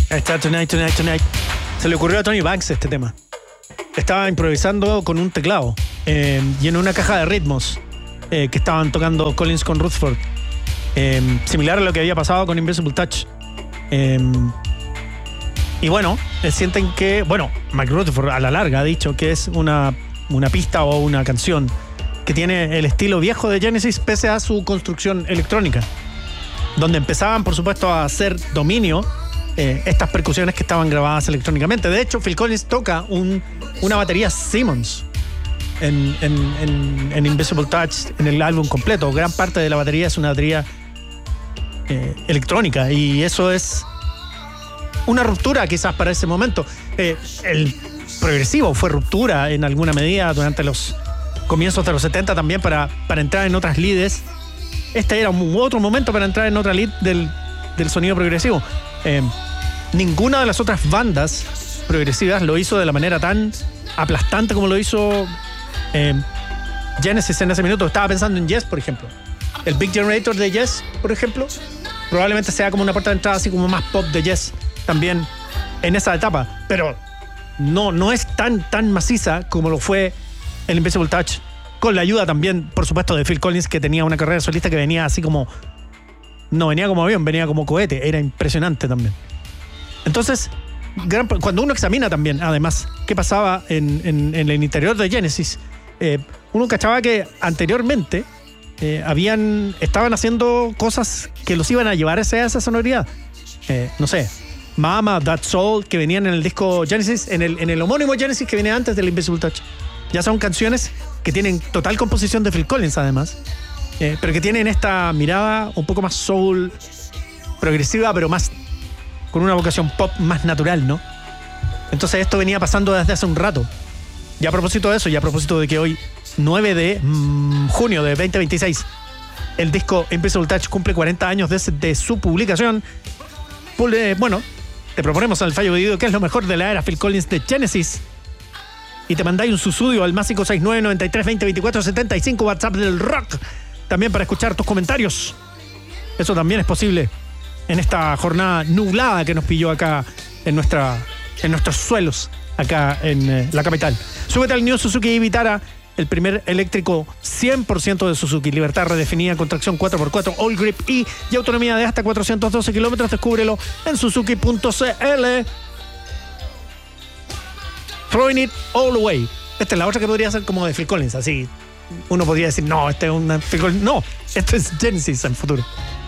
Ahí está, Tonight. Se le ocurrió a Tony Banks este tema. Estaba improvisando con un teclado y en una caja de ritmos que estaban tocando Collins con Rutherford. Similar a lo que había pasado con Invisible Touch. Y bueno, sienten que... Bueno, Mike Rutherford a la larga ha dicho que es una pista o una canción que tiene el estilo viejo de Genesis pese a su construcción electrónica, donde empezaban, por supuesto, a hacer dominio estas percusiones que estaban grabadas electrónicamente. De hecho, Phil Collins toca una batería Simmons en Invisible Touch, en el álbum completo. Gran parte de la batería es una batería electrónica, y eso es una ruptura quizás para ese momento. El progresivo fue ruptura en alguna medida durante los comienzos de los 70 también para entrar en otras leads. Este era otro momento para entrar en otra lead del sonido progresivo. Ninguna de las otras bandas progresivas lo hizo de la manera tan aplastante como lo hizo Genesis en ese minuto. Estaba pensando en Yes, por ejemplo. El Big Generator de Yes, por ejemplo, probablemente sea como una puerta de entrada así como más pop de Yes también en esa etapa, pero no es tan maciza como lo fue el Invisible Touch, con la ayuda también, por supuesto, de Phil Collins, que tenía una carrera solista que venía así como... No venía como avión, venía como cohete. Era impresionante también. Entonces, cuando uno examina también, además, qué pasaba en el interior de Genesis, uno cachaba que anteriormente estaban haciendo cosas que los iban a llevar a esa sonoridad. No sé, Mama, That Soul, que venían en el disco Genesis, en el homónimo Genesis que viene antes del Invisible Touch. Ya son canciones que tienen total composición de Phil Collins, además, pero que tienen esta mirada un poco más soul, progresiva, pero más con una vocación pop más natural, ¿no? Entonces esto venía pasando desde hace un rato. Y a propósito de eso, y a propósito de que hoy, 9 de junio de 2026, el disco Invisible Touch cumple 40 años desde su publicación. Bueno, te proponemos al fallo video qué es lo mejor de la era Phil Collins de Genesis. Y te mandáis un susudio al más 569 93 20 24 75, WhatsApp del rock. También para escuchar tus comentarios. Eso también es posible en esta jornada nublada que nos pilló acá en nuestros suelos, acá en la capital. Súbete al New Suzuki Vitara, el primer eléctrico 100% de Suzuki. Libertad redefinida con tracción 4x4, all grip y autonomía de hasta 412 kilómetros. Descúbrelo en suzuki.cl. Throwing it all away. Esta es la otra que podría ser como de Phil Collins, así. Uno podría decir, no, este es una Phil Collins. No, esto es Genesis en futuro.